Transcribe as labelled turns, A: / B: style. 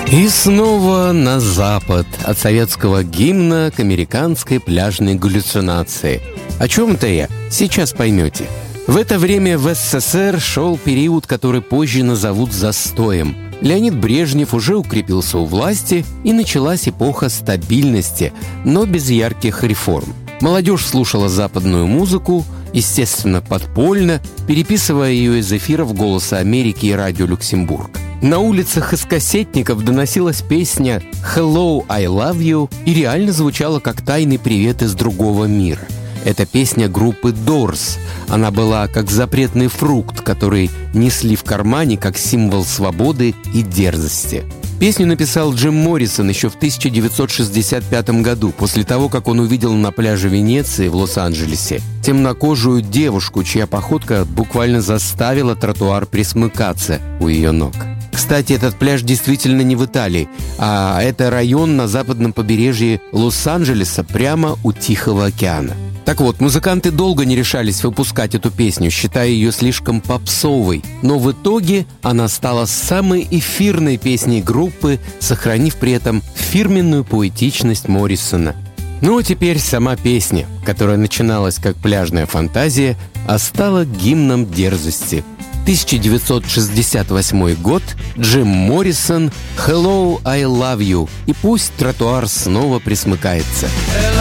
A: И снова на запад, от советского гимна к американской пляжной галлюцинации. О чем это я? Сейчас поймете. В это время в СССР шел период, который позже назовут застоем. Леонид Брежнев уже укрепился у власти, и началась эпоха стабильности, но без ярких реформ. Молодежь слушала западную музыку, естественно, подпольно, переписывая ее из эфиров «Голоса Америки» и «Радио Люксембург». На улицах из кассетников доносилась песня «Hello, I love you» и реально звучала как тайный привет из другого мира. Это песня группы Doors. Она была как запретный фрукт, который несли в кармане как символ свободы и дерзости. Песню написал Джим Моррисон еще в 1965 году, после того, как он увидел на пляже Венеции в Лос-Анджелесе темнокожую девушку, чья походка буквально заставила тротуар присмыкаться у ее ног. Кстати, этот пляж действительно не в Италии, а это район на западном побережье Лос-Анджелеса, прямо у Тихого океана. Так вот, музыканты долго не решались выпускать эту песню, считая ее слишком попсовой, но в итоге она стала самой эфирной песней группы, сохранив при этом фирменную поэтичность Моррисона. Ну а теперь сама песня, которая начиналась как пляжная фантазия, а стала гимном дерзости. 1968 год, Джим Моррисон, «Hello, I love you», и пусть тротуар снова присмыкается.